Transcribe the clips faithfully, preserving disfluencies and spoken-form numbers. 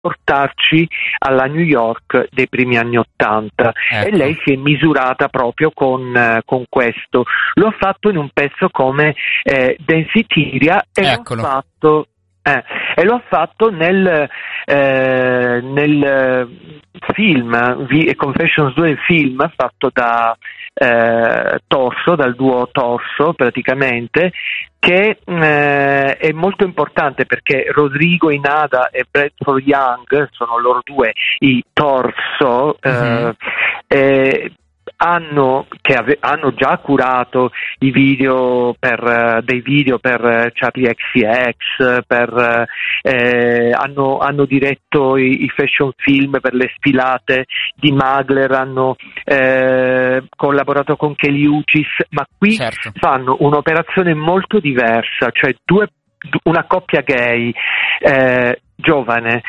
portarci alla New York dei primi anni Ottanta. Ecco. E lei si è misurata proprio con, eh, con questo. Lo ha fatto in un pezzo come eh, Danceteria e Eccolo. l'ha fatto Eh, e lo ha fatto nel, eh, nel film v- Confessions due, il film fatto da eh, Torso, dal duo Torso praticamente, che eh, è molto importante perché Rodrigo Inada e Bradford Young sono loro due i Torso. Mm-hmm. eh, eh, hanno che ave- hanno già curato i video per uh, dei video per uh, Charlie X C X, per uh, eh, hanno, hanno diretto i, i fashion film per le sfilate di Mugler, hanno eh, collaborato con Kelly Uchis, ma qui certo. fanno un'operazione molto diversa, cioè due una coppia gay eh, giovane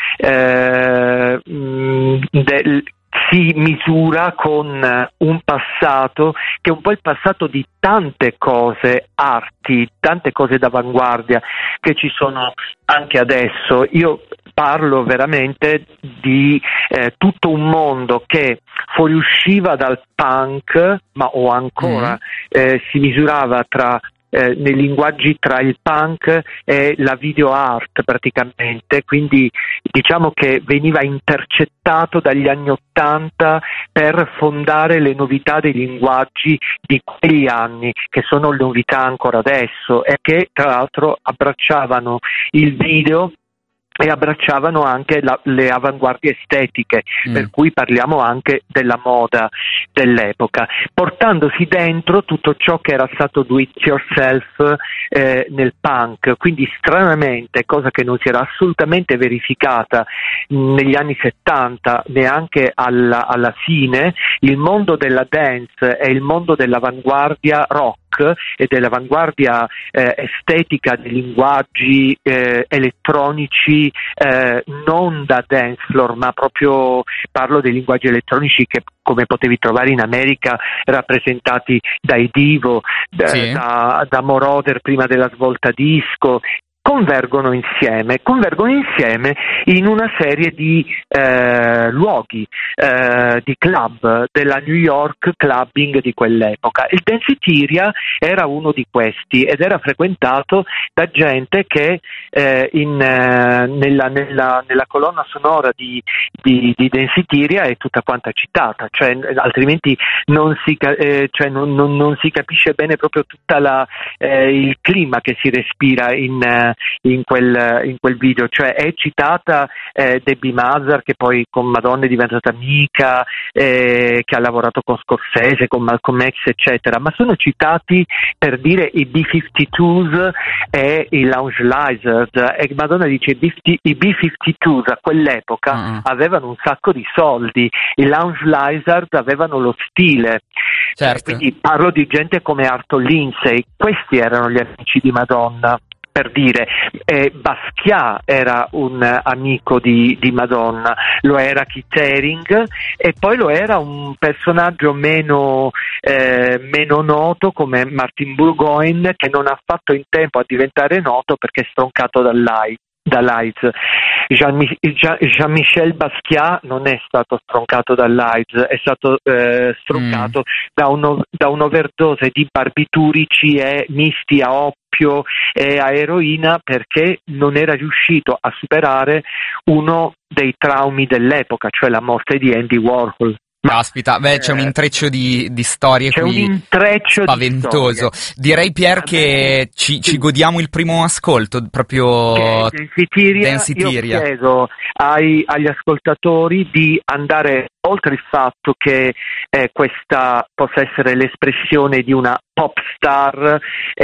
eh, mh, del si misura con un passato che è un po' il passato di tante cose, arti, tante cose d'avanguardia che ci sono anche adesso. Io parlo veramente di eh, tutto un mondo che fuoriusciva dal punk, ma o ancora mm. eh, si misurava tra Eh, nei linguaggi tra il punk e la video art praticamente, quindi diciamo che veniva intercettato dagli anni Ottanta per fondare le novità dei linguaggi di quegli anni, che sono le novità ancora adesso e che tra l'altro abbracciavano il video e abbracciavano anche la, le avanguardie estetiche, mm. per cui parliamo anche della moda dell'epoca, portandosi dentro tutto ciò che era stato do it yourself eh, nel punk. Quindi stranamente, cosa che non si era assolutamente verificata negli anni settanta, neanche alla, alla fine, il mondo della dance e il mondo dell'avanguardia rock e dell'avanguardia eh, estetica dei linguaggi eh, elettronici, eh, non da dance floor, ma proprio parlo dei linguaggi elettronici che, come potevi trovare in America, rappresentati dai Divo, da, sì. da, da Moroder prima della svolta disco, convergono insieme, convergono insieme in una serie di eh, luoghi, eh, di club della New York clubbing di quell'epoca. Il Danceteria era uno di questi ed era frequentato da gente che eh, in, eh, nella, nella, nella colonna sonora di, di, di Danceteria è tutta quanta citata, cioè altrimenti non si, eh, cioè non, non, non si capisce bene proprio tutta la, eh, il clima che si respira in eh, in quel in quel video, cioè è citata eh, Debbie Mazar, che poi con Madonna è diventata amica, eh, che ha lavorato con Scorsese, con Malcolm X eccetera, ma sono citati per dire i B cinquantadue e i Lounge Lizard, e Madonna dice i B cinquantadue a quell'epoca uh-huh. avevano un sacco di soldi, i Lounge Lizard avevano lo stile, certo. Quindi parlo di gente come Arthur Lindsay, questi erano gli amici di Madonna. Per dire, eh, Basquiat era un amico di, di Madonna, lo era Keith Haring e poi lo era un personaggio meno, eh, meno noto come Martin Bourgoin, che non ha fatto in tempo a diventare noto perché è stroncato dall'AIDS. dall'AIDS. Jean- Jean- Jean-Michel Basquiat non è stato stroncato dall'AIDS, è stato eh, stroncato mm. da, uno, da un'overdose di barbiturici e misti a oppio e a eroina, perché non era riuscito a superare uno dei traumi dell'epoca, cioè la morte di Andy Warhol. Caspita, beh, c'è un intreccio di, di storie c'è qui un intreccio spaventoso. Di storie. Direi, Pier, che ci, ci godiamo il primo ascolto, proprio Danceteria. Danceteria. Io chiedo ai, agli ascoltatori di andare oltre il fatto che eh, questa possa essere l'espressione di una pop star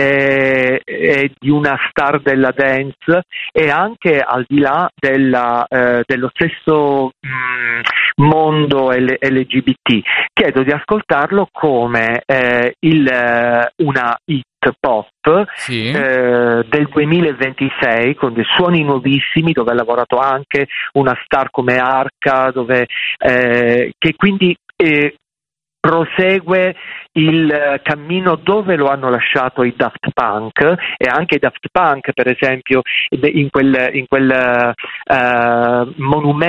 e eh, eh, di una star della dance, e anche al di là della, eh, dello stesso mh, mondo L G B T, chiedo di ascoltarlo come eh, il, eh, una hit pop sì. eh, del duemilaventisei, con dei suoni nuovissimi, dove ha lavorato anche una star come Arca, dove eh, che quindi eh, prosegue il cammino dove lo hanno lasciato i Daft Punk, e anche i Daft Punk, per esempio, in quel, in quel uh, monumento